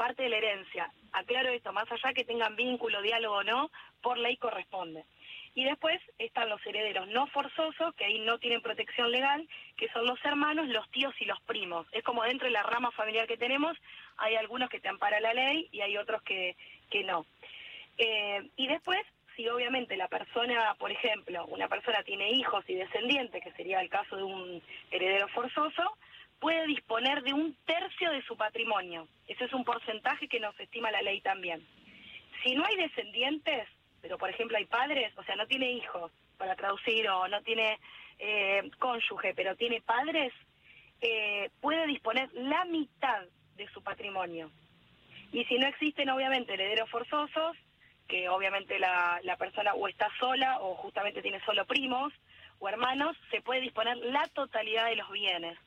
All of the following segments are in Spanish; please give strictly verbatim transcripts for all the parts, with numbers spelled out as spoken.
parte de la herencia. Aclaro esto, más allá que tengan vínculo, diálogo o no, por ley corresponde. Y después están los herederos no forzosos, que ahí no tienen protección legal, que son los hermanos, los tíos y los primos. Es como dentro de la rama familiar que tenemos, hay algunos que te ampara la ley y hay otros que, que no. Eh, y después, si obviamente la persona, por ejemplo, una persona tiene hijos y descendientes, que sería el caso de un heredero forzoso, puede disponer de un tercio de su patrimonio. Ese es un porcentaje que nos estima la ley también. Si no hay descendientes, pero por ejemplo hay padres, o sea, no tiene hijos, para traducir, o no tiene eh, cónyuge, pero tiene padres, eh, puede disponer la mitad de su patrimonio. Y si no existen, obviamente, herederos forzosos, que obviamente la, la persona o está sola o justamente tiene solo primos o hermanos, se puede disponer la totalidad de los bienes.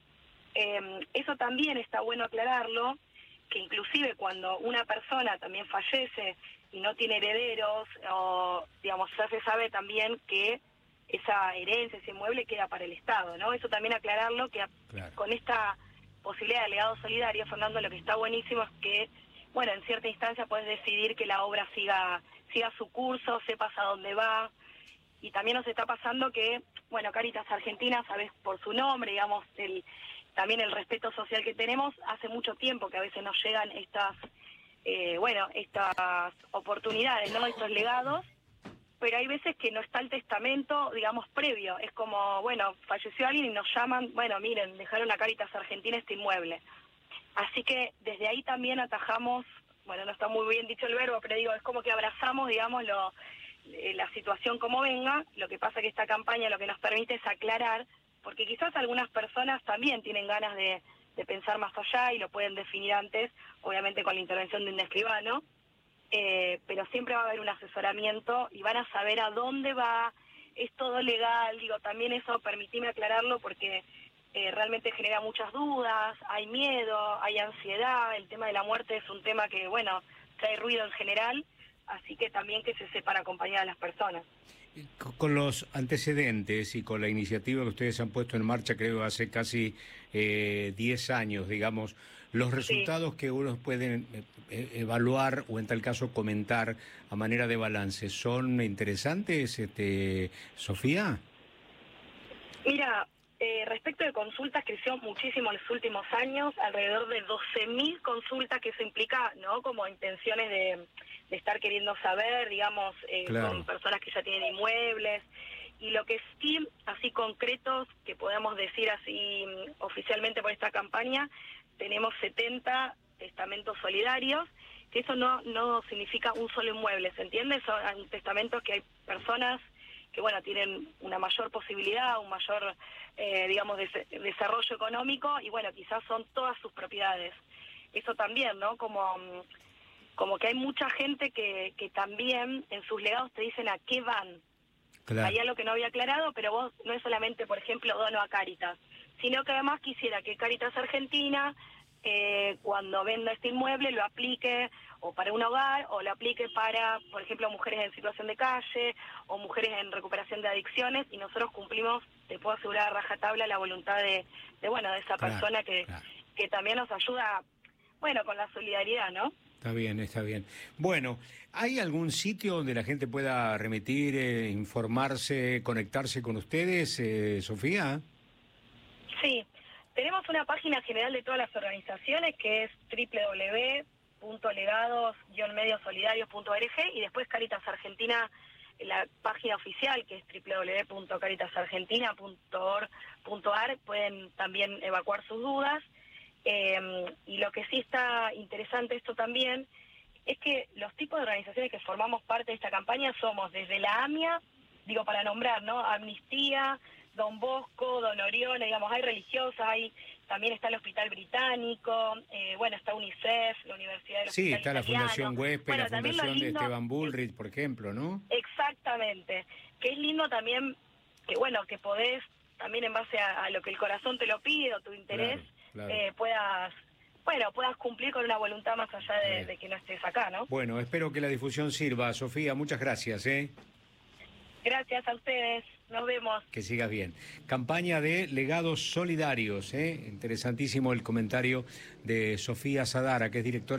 Eh, eso también está bueno aclararlo, que inclusive cuando una persona también fallece y no tiene herederos, o digamos, ya se sabe también que esa herencia, ese inmueble queda para el Estado, ¿no? Eso también aclararlo, que claro, con esta posibilidad de legado solidario, Fernando, lo que está buenísimo es que, bueno, en cierta instancia puedes decidir que la obra siga siga su curso, sepas a dónde va, y también nos está pasando que, bueno, Cáritas Argentina, sabes por su nombre, digamos, el también el respeto social que tenemos, hace mucho tiempo que a veces nos llegan estas, eh, bueno, estas oportunidades, ¿no? Estos legados, pero hay veces que no está el testamento, digamos, previo. Es como, bueno, falleció alguien y nos llaman, bueno, miren, dejaron a Cáritas Argentina este inmueble. Así que desde ahí también atajamos, bueno, no está muy bien dicho el verbo, pero digo, es como que abrazamos, digamos, lo, eh, la situación como venga. Lo que pasa que esta campaña lo que nos permite es aclarar, porque quizás algunas personas también tienen ganas de, de pensar más allá y lo pueden definir antes, obviamente con la intervención de un escribano, eh, pero siempre va a haber un asesoramiento y van a saber a dónde va, es todo legal, digo, también eso permitime aclararlo porque eh, realmente genera muchas dudas, hay miedo, hay ansiedad, el tema de la muerte es un tema que, bueno, trae ruido en general, así que también que se sepan acompañar a las personas. Con los antecedentes y con la iniciativa que ustedes han puesto en marcha, creo hace casi eh, diez años, digamos, los resultados sí. que uno puede eh, evaluar o en tal caso comentar a manera de balance, ¿son interesantes, este, Sofía? Mira, eh, respecto de consultas, creció muchísimo en los últimos años, alrededor de doce mil consultas, que eso implica, ¿no?, como intenciones de, de estar queriendo saber, digamos, eh, claro, con personas que ya tienen inmuebles, y lo que sí, así concretos, que podemos decir así oficialmente por esta campaña, tenemos setenta testamentos solidarios, que eso no, no significa un solo inmueble, ¿se entiende? Son testamentos que hay personas que, bueno, tienen una mayor posibilidad, un mayor, eh, digamos, des- desarrollo económico, y bueno, quizás son todas sus propiedades. Eso también, ¿no? Como, como que hay mucha gente que, que también en sus legados te dicen a qué van. Claro. Hay algo que no había aclarado, pero vos no es solamente, por ejemplo, dono a Cáritas, sino que además quisiera que Cáritas Argentina, eh, cuando venda este inmueble, lo aplique o para un hogar, o lo aplique para, por ejemplo, mujeres en situación de calle, o mujeres en recuperación de adicciones, y nosotros cumplimos, te puedo asegurar a rajatabla, la voluntad de, de bueno, de esa claro, persona que, claro. que también nos ayuda, bueno, con la solidaridad, ¿no? Está bien, está bien. Bueno, ¿hay algún sitio donde la gente pueda remitir, eh, informarse, conectarse con ustedes, eh, Sofía? Sí, tenemos una página general de todas las organizaciones que es doble u doble u doble u punto legados guion medios solidarios punto org, y después Cáritas Argentina, la página oficial que es doble u doble u doble u punto cáritas argentina punto org punto a r, pueden también evacuar sus dudas. Eh, y lo que sí está interesante esto también es que los tipos de organizaciones que formamos parte de esta campaña somos desde la AMIA, digo para nombrar, ¿no?, Amnistía, Don Bosco, Don Orione, digamos, hay religiosas, hay, también está el Hospital Británico, eh, bueno, está UNICEF, la Universidad del Sí, Hospital está Italiano. la Fundación Huésped, bueno, la Fundación lindo, de Esteban Bullrich, por ejemplo, ¿no? Exactamente, que es lindo también, que bueno, que podés, también en base a, a lo que el corazón te lo pide o tu interés, claro, claro. Eh, puedas, bueno, puedas cumplir con una voluntad más allá de, de que no estés acá, ¿no? Bueno, espero que la difusión sirva. Sofía, muchas gracias, ¿eh? Gracias a ustedes, nos vemos. Que sigas bien. Campaña de legados solidarios, ¿eh? Interesantísimo el comentario de Sofía Sadara, que es directora